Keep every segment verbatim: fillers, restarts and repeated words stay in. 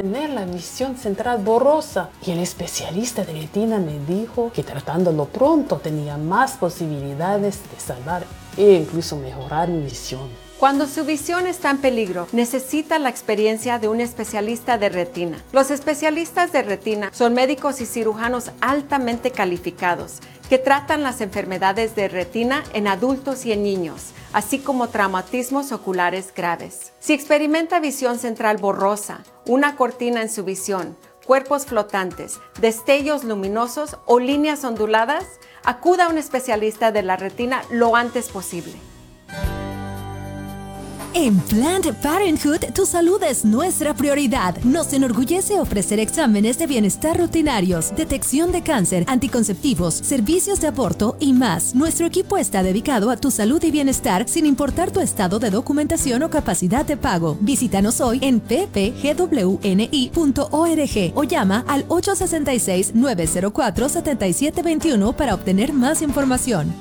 tener la visión central borrosa. Y el especialista de retina me dijo que tratándolo pronto tenía más posibilidades de salvar e incluso mejorar mi visión. Cuando su visión está en peligro, necesita la experiencia de un especialista de retina. Los especialistas de retina son médicos y cirujanos altamente calificados que tratan las enfermedades de retina en adultos y en niños, así como traumatismos oculares graves. Si experimenta visión central borrosa, una cortina en su visión, cuerpos flotantes, destellos luminosos o líneas onduladas, acuda a un especialista de la retina lo antes posible. En Planned Parenthood, tu salud es nuestra prioridad. Nos enorgullece ofrecer exámenes de bienestar rutinarios, detección de cáncer, anticonceptivos, servicios de aborto y más. Nuestro equipo está dedicado a tu salud y bienestar sin importar tu estado de documentación o capacidad de pago. Visítanos hoy en p p g w n i punto org o llama al ocho seis seis, nueve cero cuatro, siete siete dos uno para obtener más información.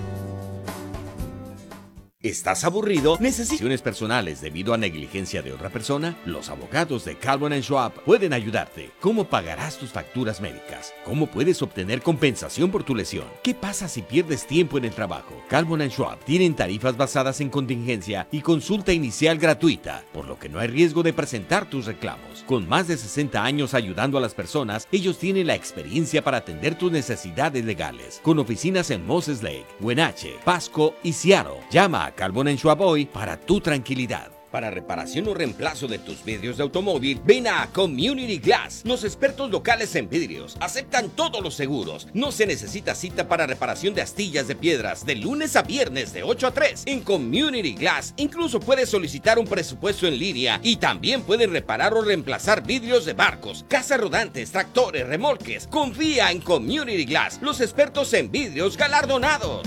¿Estás aburrido? ¿Necesitas decisiones personales debido a negligencia de otra persona? Los abogados de Calvin and Schwab pueden ayudarte. ¿Cómo pagarás tus facturas médicas? ¿Cómo puedes obtener compensación por tu lesión? ¿Qué pasa si pierdes tiempo en el trabajo? Calvin and Schwab tienen tarifas basadas en contingencia y consulta inicial gratuita, por lo que no hay riesgo de presentar tus reclamos. Con más de sesenta años ayudando a las personas, ellos tienen la experiencia para atender tus necesidades legales. Con oficinas en Moses Lake, Wenatchee, Pasco y Seattle. Llama a Calvin and Schwab hoy para tu tranquilidad. Para reparación o reemplazo de tus vidrios de automóvil, ven a Community Glass. Los expertos locales en vidrios aceptan todos los seguros. No se necesita cita para reparación de astillas de piedras de lunes a viernes de ocho a tres. En Community Glass incluso puedes solicitar un presupuesto en línea y también pueden reparar o reemplazar vidrios de barcos, casas rodantes, tractores, remolques. Confía en Community Glass, los expertos en vidrios galardonados.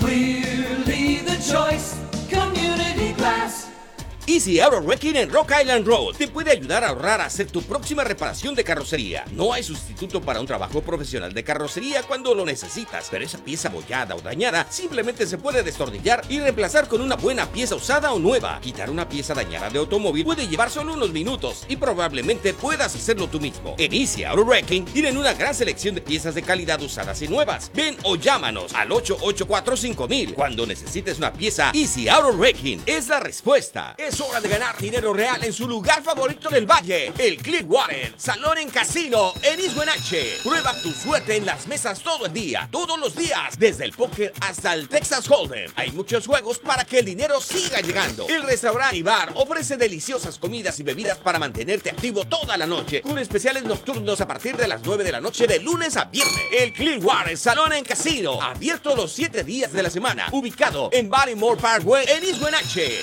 Clearly the choice, Community Glass. Easy Auto Wrecking en Rock Island Road te puede ayudar a ahorrar a hacer tu próxima reparación de carrocería. No hay sustituto para un trabajo profesional de carrocería cuando lo necesitas, pero esa pieza abollada o dañada simplemente se puede destornillar y reemplazar con una buena pieza usada o nueva. Quitar una pieza dañada de automóvil puede llevar solo unos minutos y probablemente puedas hacerlo tú mismo. En Easy Auto Wrecking tienen una gran selección de piezas de calidad usadas y nuevas. Ven o llámanos al ocho ocho cuatro cinco mil. Cuando necesites una pieza, Easy Auto Wrecking es la respuesta. Es hora de ganar dinero real en su lugar favorito del valle, el Clearwater Salón en Casino en East Wenatchee. Prueba tu suerte en las mesas todo el día, todos los días, desde el póker hasta el Texas Hold'em. Hay muchos juegos para que el dinero siga llegando. El restaurante y bar ofrece deliciosas comidas y bebidas para mantenerte activo toda la noche, con especiales nocturnos a partir de las nueve de la noche de lunes a viernes. El Clearwater Salón en Casino, abierto los siete días de la semana, ubicado en Baltimore Parkway en East Wenatchee.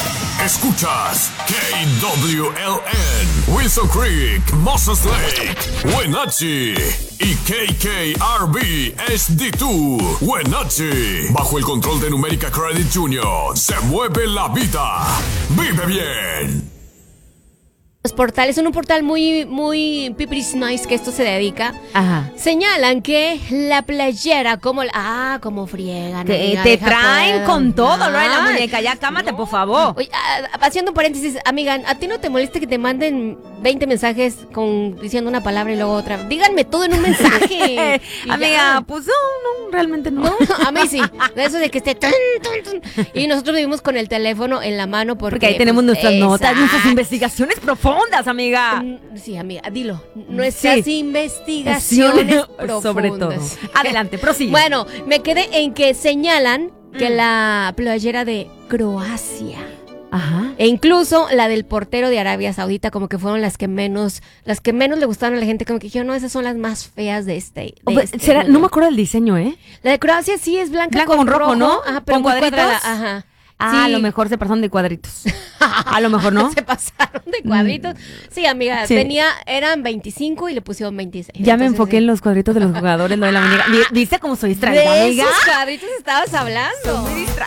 Escuchas K W L N, Wilson Creek, Moses Lake, Wenatchee y K K R B H D dos, Wenatchee. Bajo el control de Numérica Credit Union, se mueve la vida. Vive bien. Los portales son un portal muy, muy pipiris nice que esto se dedica. Ajá. Señalan que la playera, como la, ah, como friegan. Te, amiga, te deja traen poder. con todo lo de la Ay, muñeca. Ya cámate, no. por favor. Oye, ah, haciendo un paréntesis, amiga, ¿a ti no te molesta que te manden veinte mensajes con diciendo una palabra y luego otra? Díganme todo en un mensaje. Amiga, ya. pues no, no, realmente no. No, a mí sí. De eso de que esté tun, tun, tun. Y nosotros vivimos con el teléfono en la mano porque, Porque ahí tenemos pues, nuestras notas, exacto. nuestras investigaciones profundas, amiga. Sí, amiga, dilo. Nuestras Sí. investigaciones profundas. Sobre todo. Adelante, prosigue. Bueno, me quedé en que señalan que mm. la playera de Croacia, ajá, e incluso la del portero de Arabia Saudita, como que fueron las que menos, las que menos le gustaron a la gente, como que dijeron, no, esas son las más feas de este. De oh, este será, mundial. no me acuerdo del diseño, ¿eh? La de Croacia sí es blanca, Blanco con rojo, ¿no? Ajá, pero ¿Con muy cuadritos? cuadrada, ajá. Ah, Sí. a lo mejor se pasaron de cuadritos. A lo mejor no. Se pasaron de cuadritos. Sí, amiga, Sí. tenía, eran veinticinco y le pusieron veintiséis. Ya me Entonces, enfoqué sí. en los cuadritos de los jugadores, lo de la muñeca. ¿Viste cómo soy distraída, ¿De amiga? esos cuadritos estabas hablando? Muy distraída.